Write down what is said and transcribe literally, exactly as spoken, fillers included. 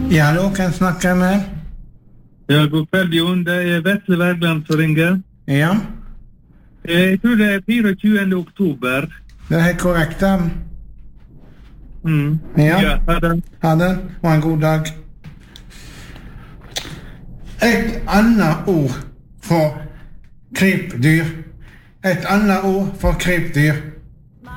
Ja, hallo, kan jeg snakke med? Ja, god kveld, Jon. Det er Vetle Wergeland som ringer. Ja, Jeg tror det er fireogtjuende oktober. det er helt korrekt. da. Mm. Ja. Ja, ha det. Ha det, og en god dag. Et annet ord for krypdyr. Et annet ord for krypdyr.